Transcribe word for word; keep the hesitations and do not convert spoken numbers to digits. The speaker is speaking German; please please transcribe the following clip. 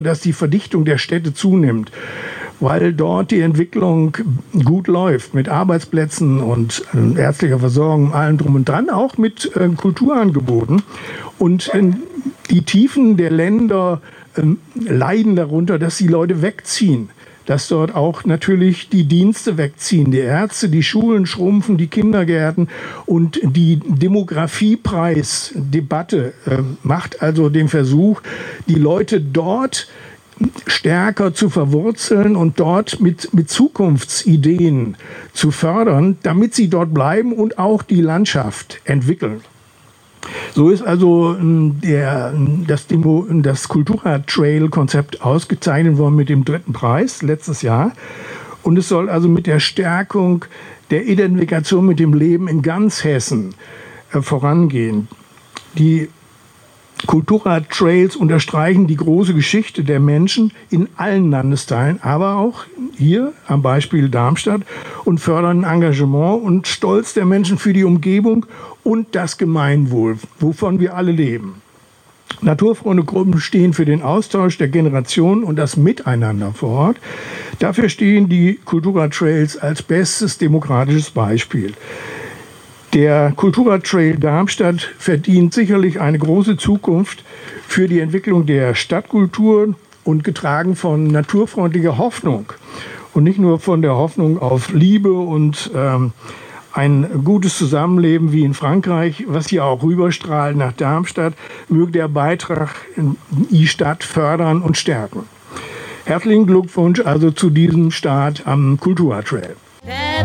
dass die Verdichtung der Städte zunimmt, weil dort die Entwicklung gut läuft mit Arbeitsplätzen und äh, ärztlicher Versorgung, allem drum und dran, auch mit äh, Kulturangeboten. Und äh, die Tiefen der Länder äh, leiden darunter, dass die Leute wegziehen. Dass dort auch natürlich die Dienste wegziehen, die Ärzte, die Schulen schrumpfen, die Kindergärten und die Demografiepreisdebatte äh, macht also den Versuch, die Leute dort stärker zu verwurzeln und dort mit, mit Zukunftsideen zu fördern, damit sie dort bleiben und auch die Landschaft entwickeln. So ist also der, das, Demo, das Kultura-Trail-Konzept ausgezeichnet worden mit dem dritten Preis letztes Jahr. Und es soll also mit der Stärkung der Identifikation mit dem Leben in ganz Hessen äh, vorangehen. Die Kultura-Trails unterstreichen die große Geschichte der Menschen in allen Landesteilen, aber auch hier am Beispiel Darmstadt und fördern Engagement und Stolz der Menschen für die Umgebung und das Gemeinwohl, wovon wir alle leben. Naturfreunde-Gruppen stehen für den Austausch der Generationen und das Miteinander vor Ort. Dafür stehen die Kultura-Trails als bestes demokratisches Beispiel. Der Kultura-Trail Darmstadt verdient sicherlich eine große Zukunft für die Entwicklung der Stadtkultur und getragen von naturfreundlicher Hoffnung. Und nicht nur von der Hoffnung auf Liebe und ähm, ein gutes Zusammenleben wie in Frankreich, was hier auch rüberstrahlt nach Darmstadt, möge der Beitrag in die Stadt fördern und stärken. Herzlichen Glückwunsch also zu diesem Start am Kultura-Trail.